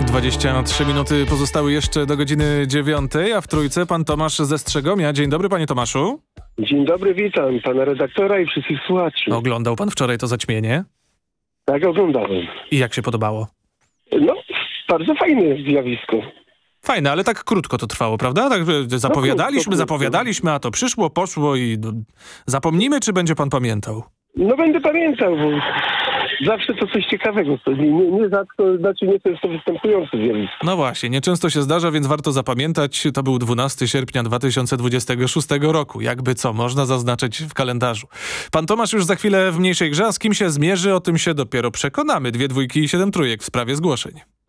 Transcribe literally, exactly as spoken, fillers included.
dwadzieścia trzy minuty pozostały jeszcze do godziny dziewiątej, a w trójce pan Tomasz ze Strzegomia. Dzień dobry, panie Tomaszu. Dzień dobry, witam pana redaktora i wszystkich słuchaczy. Oglądał pan wczoraj to zaćmienie? Tak, oglądałem. I jak się podobało? No, bardzo fajne zjawisko. Fajne, ale tak krótko to trwało, prawda? Tak że zapowiadaliśmy, krótko, krótko. zapowiadaliśmy, a to przyszło, poszło i no, zapomnimy, czy będzie pan pamiętał? No będę pamiętał, bo zawsze to coś ciekawego. To nie, nie, nie rzadko, znaczy nie często występujące zjawisko. No właśnie, nieczęsto się zdarza, więc warto zapamiętać. To był dwunastego sierpnia dwa tysiące dwudziestego szóstego roku. Jakby co, można zaznaczyć w kalendarzu. Pan Tomasz już za chwilę w mniejszej grze, a z kim się zmierzy, o tym się dopiero przekonamy. Dwie dwójki i siedem trójek w sprawie zgłoszeń.